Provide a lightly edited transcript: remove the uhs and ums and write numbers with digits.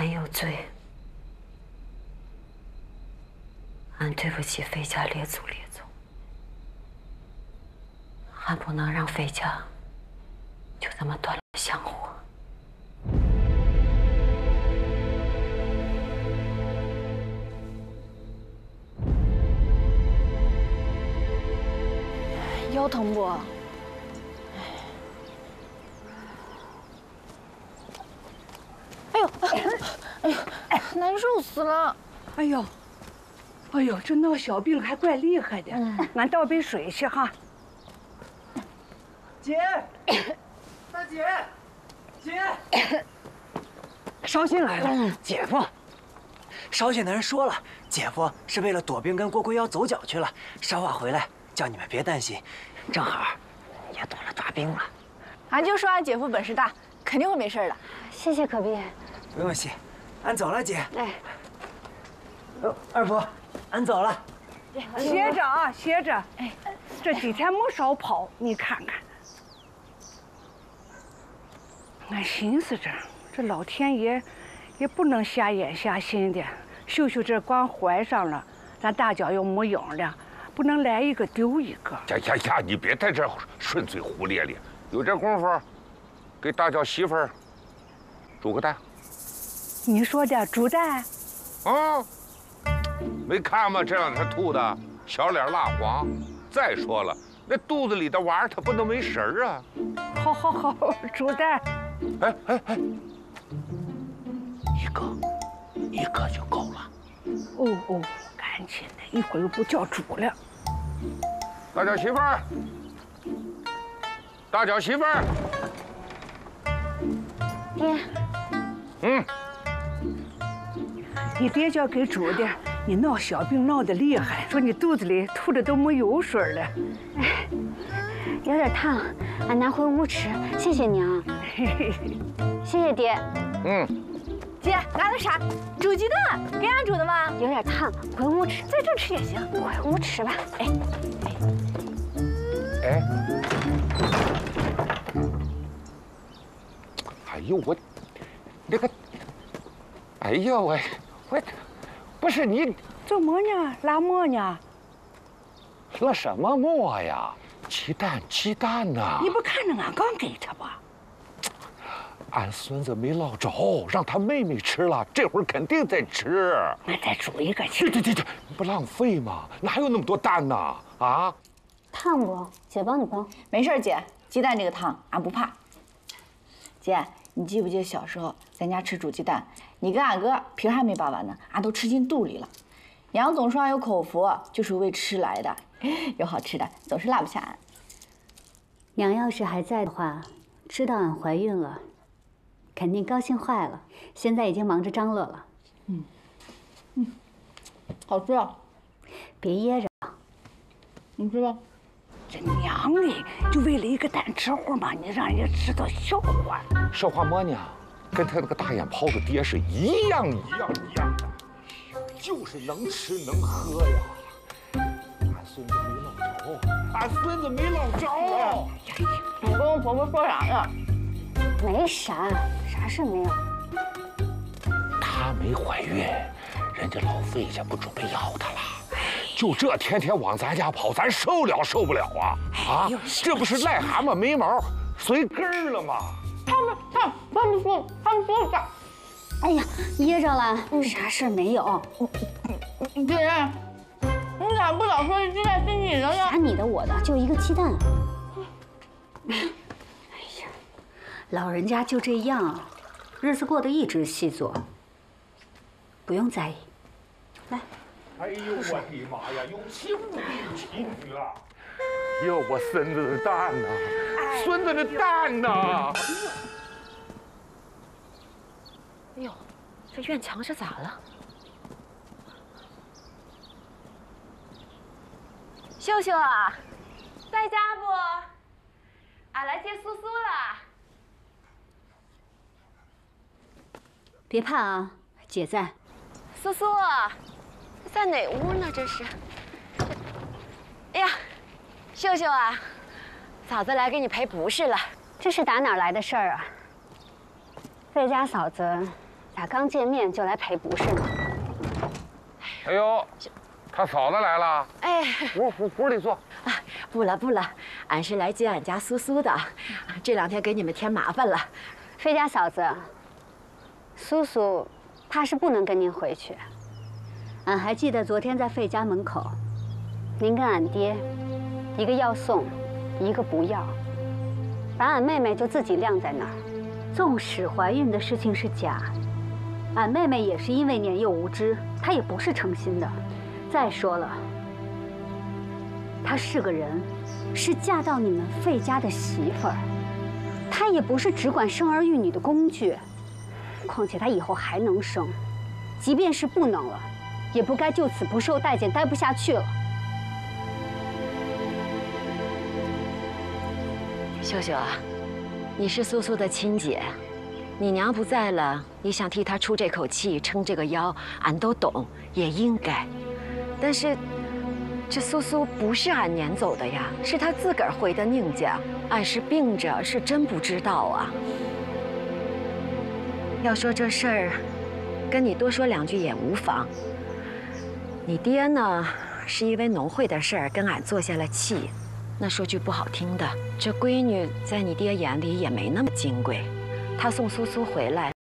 俺有罪，俺对不起费家列祖列宗，俺不能让费家就这么断了香火。 腰疼不？哎呦，哎呦，难受死了！ 哎呦，哎呦，这闹小病还怪厉害的。俺倒杯水去哈。 姐，大姐，姐， 捎信来了，姐夫。 捎信的人说了，姐夫是为了躲兵跟郭龟妖走脚去了，捎话回来，叫你们别担心，正好也躲了抓兵了。 俺就说俺姐夫本事大，肯定会没事的。 谢谢可别。 不用谢，俺走了，姐。 哎， 二伯，俺走了。 歇着啊，歇着。哎，这几天没少跑，你看看。俺寻思着，这老天爷也不能瞎眼瞎心的。秀秀这光怀上了，咱大脚又没影了，不能来一个丢一个。 呀！你别在这顺嘴胡咧咧，有这功夫，给大脚媳妇儿煮个蛋。 你说的煮蛋？ 啊，没看吗？这两天吐的小脸蜡黄。再说了，那肚子里的娃儿他不能没食儿啊。 好，煮蛋。 哎，一个就够了。 哦，赶紧的，一会儿又不叫煮了。 大脚媳妇儿，大脚媳妇儿， 爹。 你爹叫给煮的，你闹小病闹得厉害，说你肚子里吐的都没油水了。 哎，有点烫，俺拿回屋吃。谢谢娘。谢谢爹。 姐，俺那啥，煮鸡蛋给俺煮的吗？ 有点烫，回屋吃。 在这吃也行， 回屋吃吧。 哎呦我，那个，哎呦我，不是你做么呢？拉馍呢？ 拉什么馍呀？鸡蛋呐！ 你不看着俺刚给他吧？ 俺孙子没捞着，让他妹妹吃了，这会儿肯定在吃。 俺再煮一个去。 对，不浪费吗？哪有那么多蛋呢？啊？ 烫不？姐帮你包。 没事，姐，鸡蛋这个烫俺不怕。姐，你记不记得小时候咱家吃煮鸡蛋，你跟俺哥皮还没扒完呢，俺都吃进肚里了。娘总说俺有口福，就是为吃来的，有好吃的总是落不下俺。 娘要是还在的话，知道俺怀孕了，肯定高兴坏了。现在已经忙着张罗了。 好吃啊！ 别噎着。 你吃吧。 这娘的，就为了一个蛋吃货嘛，你让人家知道笑话。 说话么呢？跟他那个大眼泡子爹是一样的，就是能吃能喝呀。俺孙子没捞着， 你跟我婆婆说啥呢？ 没啥事没有。 她没怀孕，人家老费家不准备要她了。就这天天往咱家跑，咱受不了啊！啊，这不是癞蛤蟆没毛随根儿了吗？ 他们说啥？ 哎呀，噎着了，啥事没有。 姐，你咋不早说鸡蛋是你的呢？ 啥你的我的，就一个鸡蛋。哎呀，老人家就这样，日子过得一直细作，不用在意。来。 哎呦我的妈呀，有气不力气女了！哟，我孙子的蛋呐，孙子的蛋呐！ 哎呦，这院墙是咋了？ 秀秀啊，在家不？俺来接苏苏了。 别怕啊，姐在。 苏苏，在哪屋呢？这是。哎呀，秀秀啊，嫂子来给你赔不是了。 这是打哪儿来的事儿啊？费家嫂子咋俩刚见面就来赔不是吗？ 哎呦，他嫂子来了。 哎， 屋里坐。 啊，不了，俺是来接俺家苏苏的，这2天给你们添麻烦了。 费家嫂子，苏苏怕是不能跟您回去。俺还记得昨天在费家门口，您跟俺爹，一个要送，一个不要，把俺妹妹就自己晾在那儿。纵使怀孕的事情是假，俺妹妹也是因为年幼无知，她也不是诚心的。再说了，她是个人，是嫁到你们费家的媳妇儿，她也不是只管生儿育女的工具。况且她以后还能生，即便是不能了，也不该就此不受待见，待不下去了。 秀秀啊，你是苏苏的亲姐，你娘不在了，你想替她出这口气，撑这个腰，俺都懂，也应该。但是，这苏苏不是俺撵走的呀，是她自个儿回的宁家。俺是病着，是真不知道啊。要说这事儿，跟你多说2句也无妨。你爹呢，是因为农会的事儿跟俺做下了气。那说句不好听的，这闺女在你爹眼里也没那么金贵。他送苏苏回来。